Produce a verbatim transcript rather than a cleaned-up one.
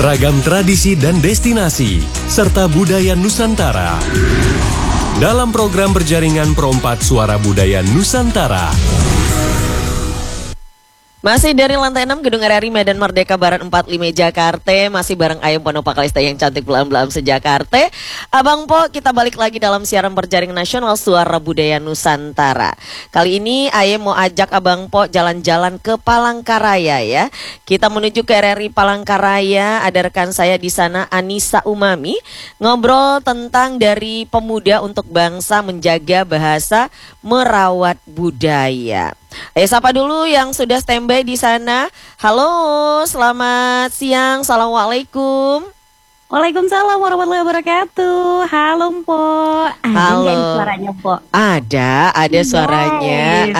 ragam tradisi dan destinasi, serta budaya Nusantara. Dalam program berjaringan Perompak Suara Budaya Nusantara. Masih dari lantai enam Gedung R R I Medan Merdeka Barat empat puluh lima Jakarta. Masih bareng Ayem Ponopak Kalista yang cantik belam-belam se-Jakarta. Abang Po, kita balik lagi dalam siaran berjaring nasional Suara Budaya Nusantara. Kali ini Ayem mau ajak Abang Po jalan-jalan ke Palangkaraya ya. Kita menuju ke R R I Palangkaraya. Ada rekan saya di sana, Anissa Umami, ngobrol tentang dari pemuda untuk bangsa menjaga bahasa, merawat budaya. Ayo sapa dulu yang sudah standby di sana. Halo, selamat siang. Assalamualaikum. Waalaikumsalam warahmatullahi wabarakatuh. Halo, Po. Halo. Ada suaranya, Po. Ada, ada suaranya. Yes.